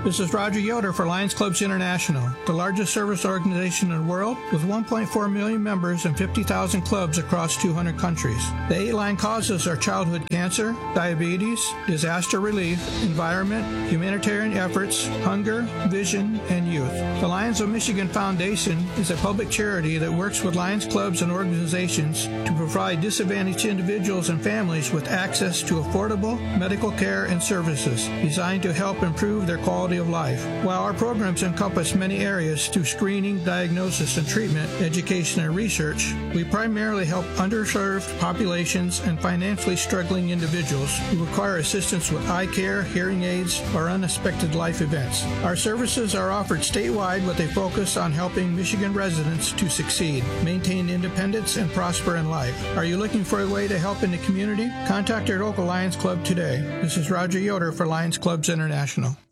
This is Roger Yoder for Lions Clubs International, the largest service organization in the world with 1.4 million members and 50,000 clubs across 200 countries. The 8 line causes are childhood cancer, diabetes, disaster relief, environment, humanitarian efforts, hunger, vision, and youth. The Lions of Michigan Foundation is a public charity that works with Lions clubs and organizations to provide disadvantaged individuals and families with access to affordable medical care and services designed to help improve their quality of life. While our programs encompass many areas through screening, diagnosis and treatment, education and research, we primarily help underserved populations and financially struggling individuals who require assistance with eye care, hearing aids, or unexpected life events. Our services are offered statewide with a focus on helping Michigan residents to succeed, maintain independence, and prosper in life. Are you looking for a way to help in the community? Contact your local Lions Club today. This is Roger Yoder for Lions Clubs International.